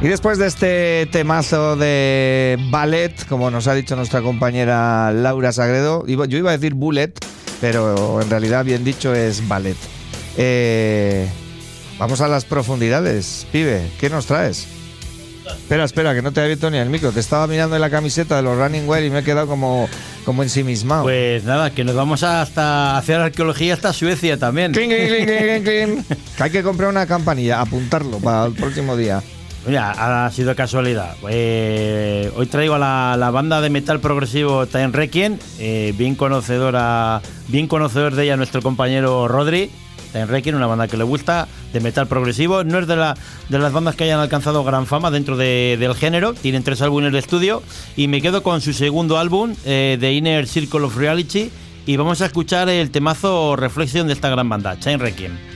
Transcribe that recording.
Y después de este temazo de ballet, como nos ha dicho nuestra compañera Laura Sagredo, yo iba a decir bullet, pero en realidad bien dicho es ballet. Vamos a las profundidades, pibe, ¿qué nos traes? Espera, que no te he abierto ni el micro. Te estaba mirando en la camiseta de los Running Wear y me he quedado como ensimismado. Pues nada, que nos vamos hasta hacer arqueología hasta Suecia también. Cling, cling, cling, cling, cling. Que hay que comprar una campanilla, apuntarlo para el próximo día. Mira, ha sido casualidad. Hoy traigo a la banda de metal progresivo Time Requiem, bien conocedor de ella nuestro compañero Rodri. Time Requiem, una banda que le gusta, de metal progresivo. No es de las bandas que hayan alcanzado gran fama dentro del género. Tienen 3 álbumes de estudio y me quedo con su segundo álbum, The Inner Circle of Reality, y vamos a escuchar el temazo Reflection de esta gran banda, Time Requiem.